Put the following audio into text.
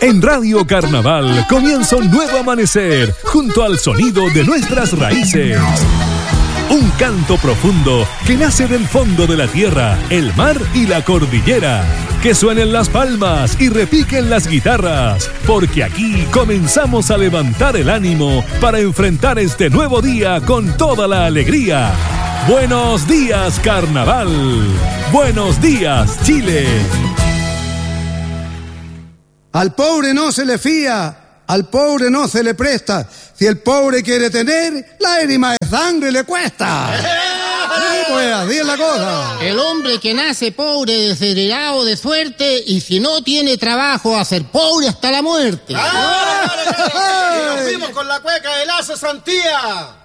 En Radio Carnaval comienza un nuevo amanecer junto al sonido de nuestras raíces. Un canto profundo que nace del fondo de la tierra, el mar y la cordillera. Que suenen las palmas y repiquen las guitarras, porque aquí comenzamos a levantar el ánimo para enfrentar este nuevo día con toda la alegría. Buenos días, Carnaval. Buenos días, Chile. Al pobre no se le fía, al pobre no se le presta. Si el pobre quiere tener, la lágrima de sangre le cuesta. Sí, pues, así es la cosa. El hombre que nace pobre, desheredado de suerte, y si no tiene trabajo, a ser pobre hasta la muerte. Y nos fuimos con la cueca de Lazo Santía.